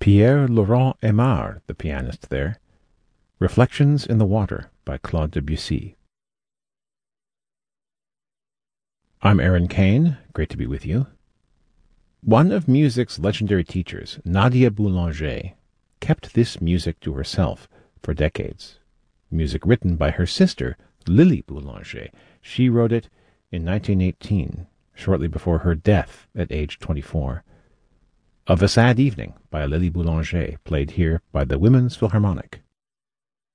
Pierre-Laurent Aimard, the pianist there. Reflections in the Water by Claude Debussy. I'm Aaron Kane. Great to be with you. One of music's legendary teachers, Nadia Boulanger, kept this music to herself for decades. Music written by her sister, Lily Boulanger. She wrote it in 1918, shortly before her death at age 24. Of a Sad Evening by Lily Boulanger, played here by the Women's Philharmonic.